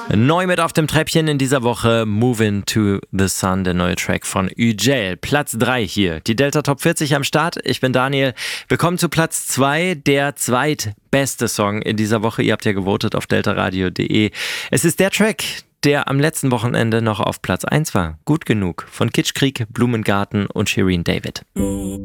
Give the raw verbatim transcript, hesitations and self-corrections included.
Neu mit auf dem Treppchen in dieser Woche Moving to the Sun, der neue Track von Üjel. Platz drei hier, die Delta Top vierzig am Start. Ich bin Daniel. Willkommen zu Platz zwei, der zweitbeste Song in dieser Woche. Ihr habt ja gewotet auf deltaradio punkt de. Es ist der Track, der am letzten Wochenende noch auf Platz eins war. Gut genug von Kitschkrieg, Blumengarten und Shirin David.